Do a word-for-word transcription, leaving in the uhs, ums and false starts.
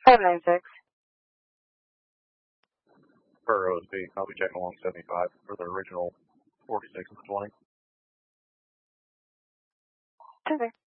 five nine six. Per O S B, I'll be checking along seventy-five for the original forty-six and twenty. Okay.